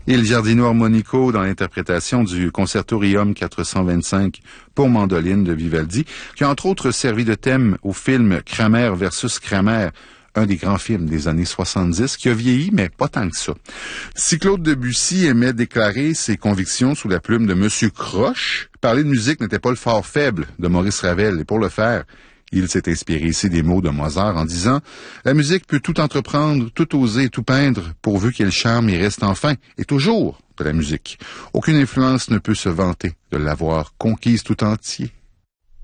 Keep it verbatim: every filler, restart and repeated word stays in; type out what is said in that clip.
Il Giardino Armonico dans l'interprétation du Concertorium quatre cent vingt-cinq pour mandoline de Vivaldi, qui a entre autres servi de thème au film Kramer versus Kramer, un des grands films des années soixante-dix, qui a vieilli, mais pas tant que ça. Si Claude Debussy aimait déclarer ses convictions sous la plume de Monsieur Croche, parler de musique n'était pas le fort faible de Maurice Ravel, et pour le faire, il s'est inspiré ici des mots de Mozart en disant « La musique peut tout entreprendre, tout oser, tout peindre, pourvu qu'elle charme et reste enfin, et toujours de la musique. Aucune influence ne peut se vanter de l'avoir conquise tout entier. »